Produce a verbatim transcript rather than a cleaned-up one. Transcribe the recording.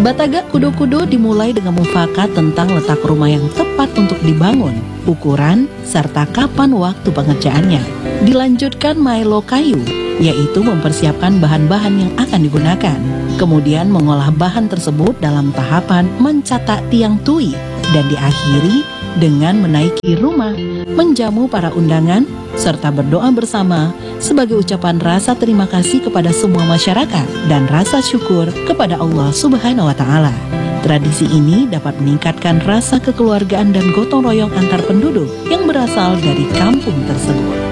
Batagak Kudo-Kudo dimulai dengan mufakat tentang letak rumah yang tepat untuk dibangun, ukuran, serta kapan waktu pengerjaannya. Dilanjutkan Maelo Kayu, yaitu mempersiapkan bahan-bahan yang akan digunakan. Kemudian mengolah bahan tersebut dalam tahapan mencatak tiang tui, dan diakhiri dengan menaiki rumah, menjamu para undangan, serta berdoa bersama sebagai ucapan rasa terima kasih kepada semua masyarakat dan rasa syukur kepada Allah Subhanahu wa Ta'ala. Tradisi ini dapat meningkatkan rasa kekeluargaan dan gotong royong antar penduduk yang berasal dari kampung tersebut.